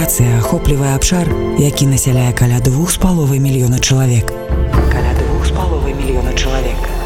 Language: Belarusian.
аперацыя ахоплівае абшар, які насяляе каля 2,5 мільёна чалавек. Каля 2,5 мільёна чалавек.